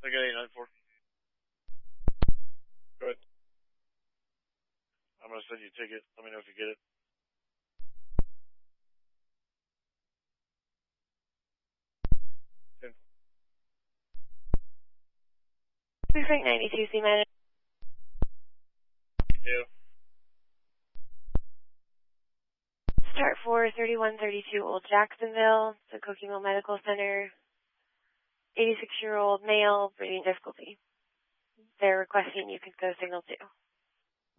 I got 894. Go ahead. I'm going to send you a ticket. Let me know if you get it. Precinct 92, C-Med. Yeah. Start for 3132 Old Jacksonville, the Coquimbo Medical Center. 86-year-old male, breathing difficulty. They're requesting you can go signal 2.